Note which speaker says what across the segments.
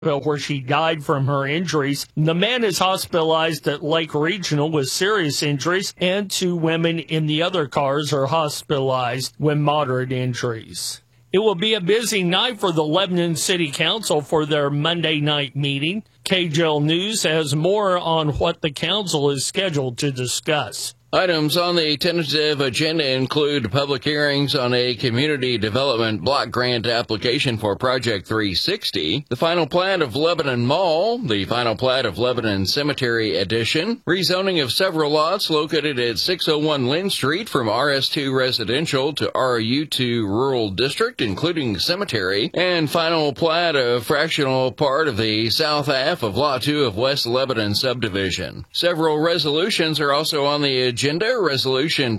Speaker 1: where she died from her injuries. The man is hospitalized at Lake Regional with serious injuries, and 2 women in the other cars are hospitalized with moderate injuries. It will be a busy night for the Lebanon City Council for their Monday night meeting. KJL News has more on what the council is scheduled to discuss.
Speaker 2: Items on the tentative agenda include public hearings on a community development block grant application for Project 360, the final plat of Lebanon Mall, the final plat of Lebanon Cemetery Addition, rezoning of several lots located at 601 Lynn Street from RS2 Residential to RU2 Rural District, including cemetery, and final plat of fractional part of the south half of Lot 2 of West Lebanon Subdivision. Several resolutions are also on the agenda. Resolution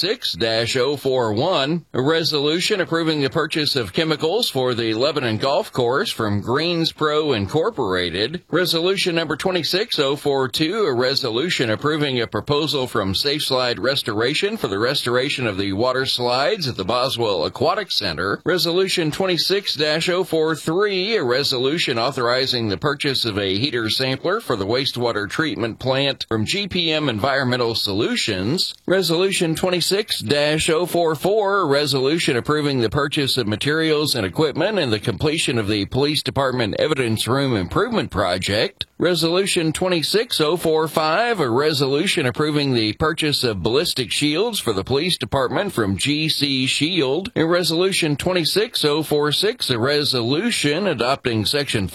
Speaker 2: 26-041, a resolution approving the purchase of chemicals for the Lebanon Golf Course from Greens Pro Incorporated. Resolution number 26042, a resolution approving a proposal from Safe Slide Restoration for the restoration of the water slides at the Boswell Aquatic Center. Resolution 26-043, a resolution authorizing the purchase of a heater sampler for the wastewater treatment plant from GPM Environmental Solutions. Resolution 26-044, a resolution approving the purchase of materials and equipment and the completion of the Police Department Evidence Room Improvement Project. Resolution 26045, a resolution approving the purchase of ballistic shields for the Police Department from GC Shield. And Resolution 26046, a resolution adopting Section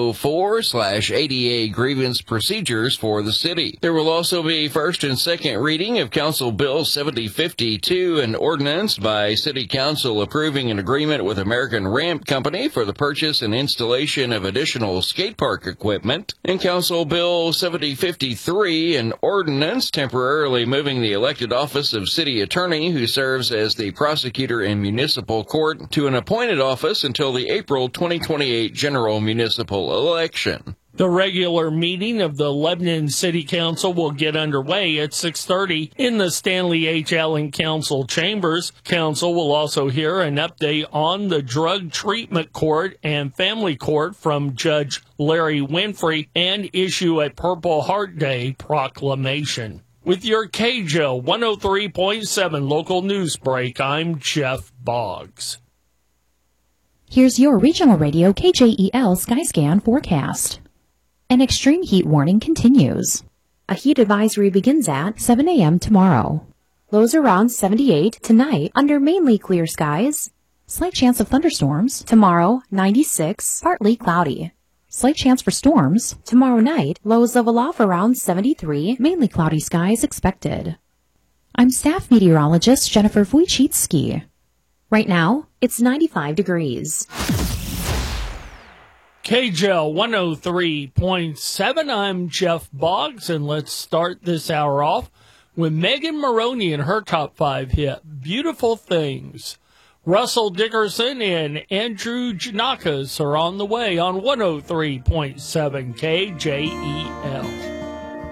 Speaker 2: 504/ADA grievance procedures for the city. There will also be first and second reading of Council Bill 7052, an ordinance by City Council approving an agreement with American Ramp Company for the purchase and installation of additional skate park equipment. And Council Bill 7053, an ordinance temporarily moving the elected office of City Attorney, who serves as the prosecutor in municipal court, to an appointed office until the April 2028 general municipal election.
Speaker 1: The regular meeting of the Lebanon City Council will get underway at 6:30 in the Stanley H. Allen Council chambers. Council will also hear an update on the Drug Treatment Court and Family Court from Judge Larry Winfrey and issue a Purple Heart Day proclamation. With your KJL 103.7 local news break, I'm Jeff Boggs.
Speaker 3: Here's your regional radio KJEL Skyscan forecast. An extreme heat warning continues. A heat advisory begins at 7 a.m. tomorrow. Lows around 78 tonight under mainly clear skies. Slight chance of thunderstorms. Tomorrow, 96, partly cloudy. Slight chance for storms. Tomorrow night, lows level off around 73, mainly cloudy skies expected. I'm staff meteorologist Jennifer Wojcicki. Right now, it's 95 degrees.
Speaker 1: KJL 103.7, I'm Jeff Boggs, and let's start this hour off with Megan Maroney and her top 5 hit, Beautiful Things. Russell Dickerson and Andrew Janakas are on the way on 103.7 KJEL.